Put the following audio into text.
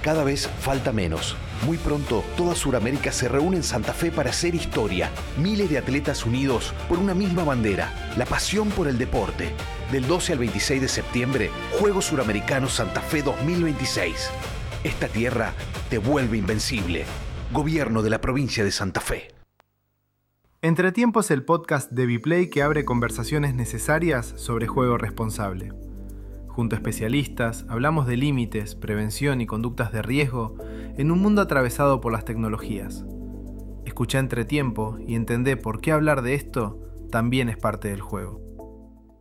Cada vez falta menos. Muy pronto, toda Sudamérica se reúne en Santa Fe para hacer historia. Miles de atletas unidos por una misma bandera, la pasión por el deporte. Del 12 al 26 de septiembre, Juegos Suramericanos Santa Fe 2026. Esta tierra te vuelve invencible. Gobierno de la provincia de Santa Fe. Entretiempo es el podcast de Viplay que abre conversaciones necesarias sobre juego responsable. Junto a especialistas, hablamos de límites, prevención y conductas de riesgo en un mundo atravesado por las tecnologías. Escucha Entretiempo y entendé por qué hablar de esto también es parte del juego.